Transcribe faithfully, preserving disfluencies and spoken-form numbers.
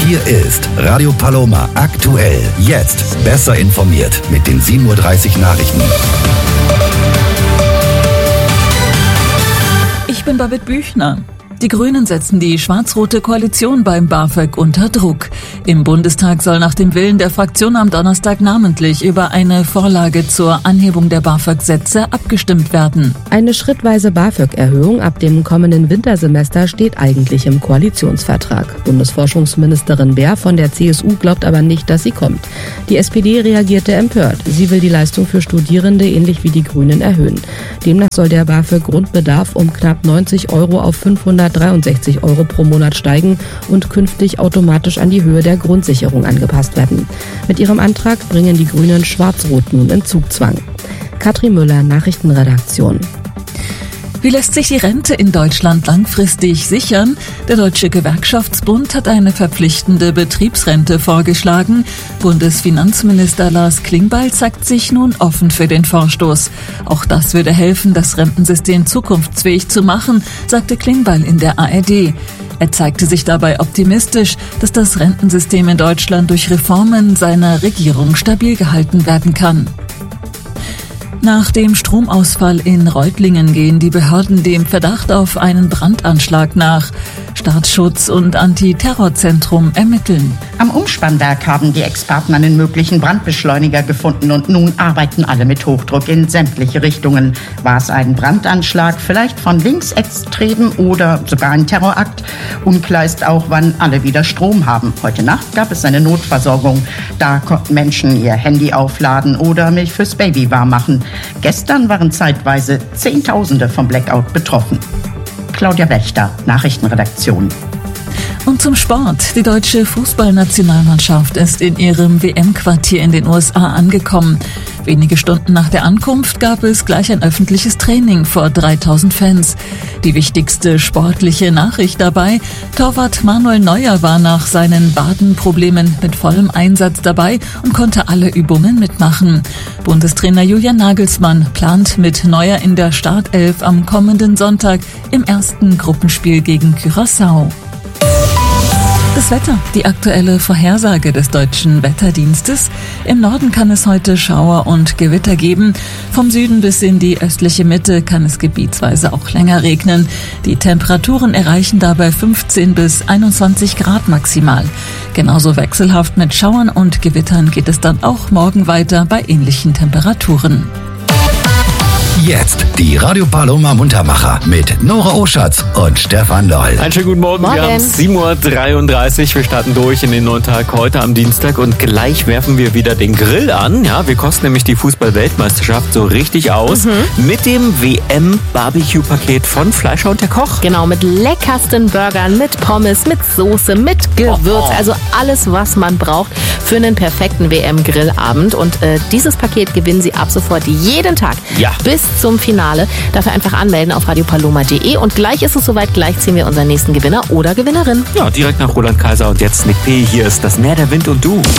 Hier ist Radio Paloma aktuell. Jetzt besser informiert mit den sieben Uhr dreißig Nachrichten. Ich bin Babette Büchner. Die Grünen setzen die schwarz-rote Koalition beim BAföG unter Druck. Im Bundestag soll nach dem Willen der Fraktion am Donnerstag namentlich über eine Vorlage zur Anhebung der BAföG-Sätze abgestimmt werden. Eine schrittweise BAföG-Erhöhung ab dem kommenden Wintersemester steht eigentlich im Koalitionsvertrag. Bundesforschungsministerin Beer von der C S U glaubt aber nicht, dass sie kommt. Die S P D reagierte empört. Sie will die Leistung für Studierende ähnlich wie die Grünen erhöhen. Demnach soll der BAföG-Grundbedarf um knapp neunzig Euro auf fünfhundertdreiundsechzig Euro pro Monat steigen und künftig automatisch an die Höhe der Grundsicherung angepasst werden. Mit ihrem Antrag bringen die Grünen Schwarz-Rot nun in Zugzwang. Katrin Müller, Nachrichtenredaktion. Wie lässt sich die Rente in Deutschland langfristig sichern? Der Deutsche Gewerkschaftsbund hat eine verpflichtende Betriebsrente vorgeschlagen. Bundesfinanzminister Lars Klingbeil zeigt sich nun offen für den Vorstoß. Auch das würde helfen, das Rentensystem zukunftsfähig zu machen, sagte Klingbeil in der A R D. Er zeigte sich dabei optimistisch, dass das Rentensystem in Deutschland durch Reformen seiner Regierung stabil gehalten werden kann. Nach dem Stromausfall in Reutlingen gehen die Behörden dem Verdacht auf einen Brandanschlag nach. Staatsschutz und Antiterrorzentrum ermitteln. Am Umspannwerk haben die Experten einen möglichen Brandbeschleuniger gefunden und nun arbeiten alle mit Hochdruck in sämtliche Richtungen. War es ein Brandanschlag, vielleicht von Linksextremen oder sogar ein Terrorakt? Unklar ist auch, wann alle wieder Strom haben. Heute Nacht gab es eine Notversorgung. Da konnten Menschen ihr Handy aufladen oder Milch fürs Baby warm machen. Gestern waren zeitweise Zehntausende vom Blackout betroffen. Claudia Wächter, Nachrichtenredaktion. Und zum Sport. Die deutsche Fußballnationalmannschaft ist in ihrem W M-Quartier in den U S A angekommen. Wenige Stunden nach der Ankunft gab es gleich ein öffentliches Training vor dreitausend Fans. Die wichtigste sportliche Nachricht dabei: Torwart Manuel Neuer war nach seinen Wadenproblemen mit vollem Einsatz dabei und konnte alle Übungen mitmachen. Bundestrainer Julian Nagelsmann plant mit Neuer in der Startelf am kommenden Sonntag im ersten Gruppenspiel gegen Curaçao. Das Wetter, die aktuelle Vorhersage des Deutschen Wetterdienstes. Im Norden kann es heute Schauer und Gewitter geben. Vom Süden bis in die östliche Mitte kann es gebietsweise auch länger regnen. Die Temperaturen erreichen dabei fünfzehn bis einundzwanzig Grad maximal. Genauso wechselhaft mit Schauern und Gewittern geht es dann auch morgen weiter bei ähnlichen Temperaturen. Jetzt die Radio Paloma Muntermacher mit Nora Oschatz und Stefan Loll. Einen schönen guten Morgen. Morgen. Wir haben sieben Uhr dreiunddreißig. Wir starten durch in den neuen Tag heute am Dienstag und gleich werfen wir wieder den Grill an. Ja, wir kosten nämlich die Fußball-Weltmeisterschaft so richtig aus mhm. mit dem W M-Barbecue-Paket von Fleischer und der Koch. Genau, mit leckersten Burgern, mit Pommes, mit Soße, mit Gewürz. Oh, oh. Also alles, was man braucht für einen perfekten W M-Grillabend. Und äh, dieses Paket gewinnen Sie ab sofort jeden Tag ja. bis zum Finale. Dafür einfach anmelden auf radiopaloma punkt de und gleich ist es soweit, gleich ziehen wir unseren nächsten Gewinner oder Gewinnerin. Ja, direkt nach Roland Kaiser und jetzt Nick P. Hier ist das Meer, der Wind und du.